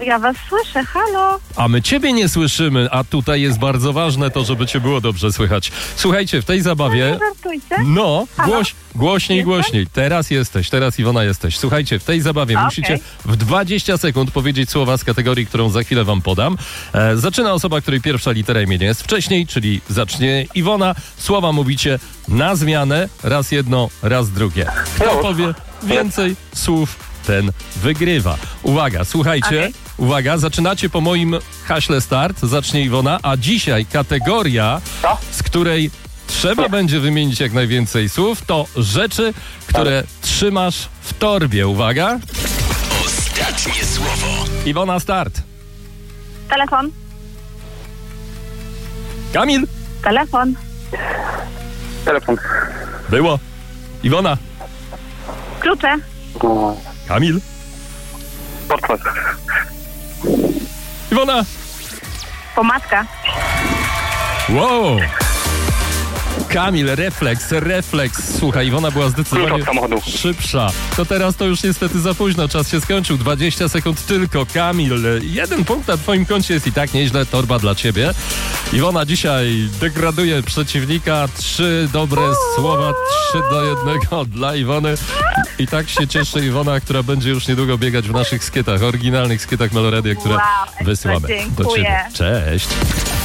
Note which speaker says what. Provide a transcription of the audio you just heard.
Speaker 1: Ja was słyszę, halo.
Speaker 2: A my ciebie nie słyszymy, a tutaj jest bardzo ważne to, żeby cię było dobrze słychać. Słuchajcie, w tej zabawie...
Speaker 1: Nie żartujcie.
Speaker 2: No,
Speaker 1: Halo?
Speaker 2: głośniej,
Speaker 1: Jestem?
Speaker 2: głośniej. Teraz Iwona jesteś. Słuchajcie, w tej zabawie
Speaker 1: Okej.
Speaker 2: musicie w 20 sekund powiedzieć słowa z kategorii, którą za chwilę wam podam. Zaczyna osoba, której pierwsza litera imienia jest wcześniej, czyli zacznie Iwona. Słowa mówicie na zmianę, raz jedno, raz drugie. Kto powie więcej słów, ten wygrywa. Uwaga, słuchajcie.
Speaker 1: Okej.
Speaker 2: Uwaga, zaczynacie po moim haśle start. Zacznie Iwona, a dzisiaj kategoria, z której trzeba będzie wymienić jak najwięcej słów, to rzeczy, które trzymasz w torbie. Uwaga.
Speaker 3: Ostatnie słowo.
Speaker 2: Iwona, start.
Speaker 1: Telefon.
Speaker 2: Kamil.
Speaker 1: Telefon.
Speaker 4: Telefon.
Speaker 2: Było. Iwona.
Speaker 1: Klucze.
Speaker 2: Kamil.
Speaker 4: Portfel.
Speaker 2: Iwona.
Speaker 1: Pomadka.
Speaker 2: Wow. Kamil, refleks. Słuchaj, Iwona była
Speaker 4: Klucz
Speaker 2: zdecydowanie
Speaker 4: od samochodu.
Speaker 2: szybsza. To teraz to już niestety za późno. Czas się skończył. 20 sekund tylko. Kamil, 1 punkt na twoim koncie jest i tak nieźle. Torba dla ciebie. Iwona dzisiaj degraduje przeciwnika. 3 dobre słowa, 3-1 dla Iwony. I tak się cieszy Iwona, która będzie już niedługo biegać w naszych skietach, oryginalnych skietach Meloradia, które
Speaker 1: Wow,
Speaker 2: wysyłamy do
Speaker 1: dziękuję.
Speaker 2: ciebie. Cześć.